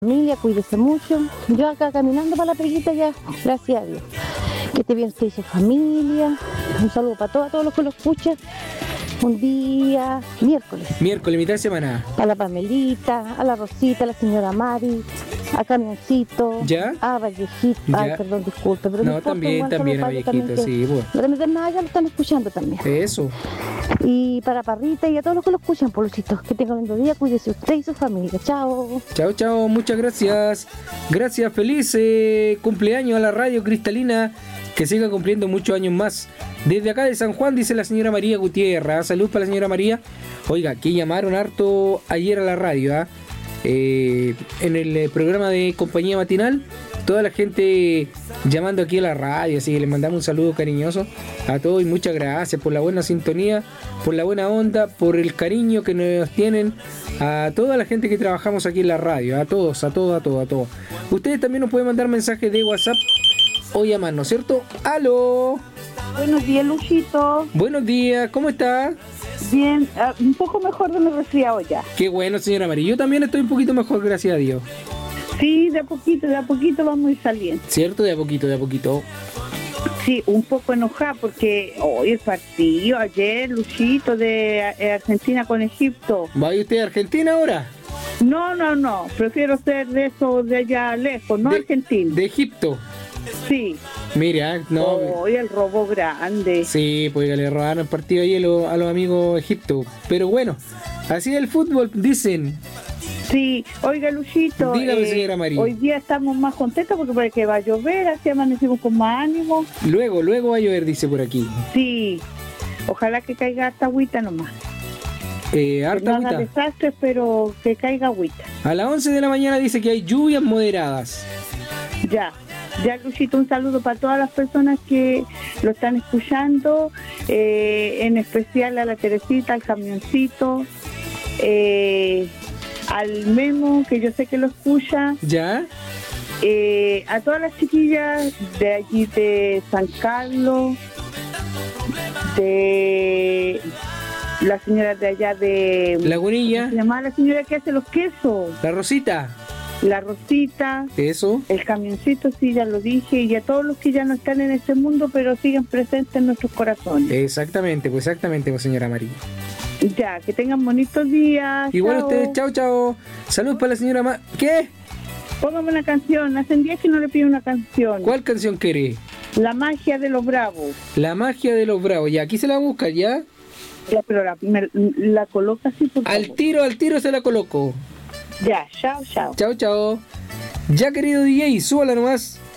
Familia, cuídese mucho. Yo acá caminando para la peguita ya, gracias a Dios. Que esté bien usted y su familia. Un saludo para todos los que lo escuchan. Un día miércoles. Miércoles, mitad de semana. A la Pamelita, a la Rosita, a la señora Mari, a Camioncito, ¿Ya? a Vallejito. ¿Ya? Ay, perdón, disculpe, pero No, importa, también igual, a saludo para ellos Vallejito, también, sí, bueno. No te metes nada, ya lo están escuchando también. Eso. Y para Parrita y a todos los que lo escuchan, Polucito, que tengan un lindo día, cuídese usted y su familia. Chao. Chao, chao, muchas gracias. Gracias, feliz cumpleaños a la radio cristalina. Que siga cumpliendo muchos años más. Desde acá de San Juan, dice la señora María Gutiérrez. Salud para la señora María. Oiga, que llamaron harto ayer a la radio, ¿ah? En el programa de compañía matinal. Toda la gente llamando aquí a la radio, así que les mandamos un saludo cariñoso a todos y muchas gracias por la buena sintonía, por la buena onda, por el cariño que nos tienen a toda la gente que trabajamos aquí en la radio, a todos. Ustedes también nos pueden mandar mensajes de WhatsApp o llamar, ¿no es cierto? ¡Aló! Buenos días, Luchito. Buenos días, ¿cómo está? Bien, un poco mejor de mi resfriado ya. Qué bueno, señora María. Yo también estoy un poquito mejor, gracias a Dios. Sí, de a poquito vamos a ir saliendo. ¿Cierto? De a poquito. Sí, un poco enojada porque hoy el partido ayer, Luchito, de Argentina con Egipto. ¿Va usted a Argentina ahora? No, prefiero ser de eso de allá lejos, no Argentina. De Egipto. Sí. Mira, no. Hoy el robo grande. Sí, pues le robaron el partido ahí a los amigos de Egipto. Pero bueno, así es el fútbol, dicen. Sí, oiga, Luchito. Dígame, señora María. Hoy día estamos más contentos porque parece que va a llover, así amanecimos con más ánimo. Luego va a llover, dice por aquí. Sí, ojalá que caiga harta agüita nomás. Harta no agüita. haga desastres, pero que caiga agüita. A las 11 de la mañana dice que hay lluvias moderadas. Ya, Luchito, un saludo para todas las personas que lo están escuchando, en especial a la Teresita, al Camioncito, al Memo, que yo sé que lo escucha. ¿Ya? A todas las chiquillas de allí de San Carlos, de la señora de allá de Lagunilla. ¿cómo se llama la señora que hace los quesos? La Rosita. La Rosita. Eso. El Camioncito, sí, ya lo dije, y a todos los que ya no están en este mundo, pero siguen presentes en nuestros corazones. Exactamente, pues señora María. Ya, que tengan bonitos días. Igual chao. ustedes, chao. Salud para la señora ¿Qué? Póngame una canción, hacen días que no le pido una canción. ¿Cuál canción quiere? La magia de los bravos. La magia de los bravos. Ya, aquí se la busca, ¿ya? Ya, pero la coloca así, por favor. Al tiro se la coloco. Ya, chao. Chao. Ya, querido DJ, súbala nomás.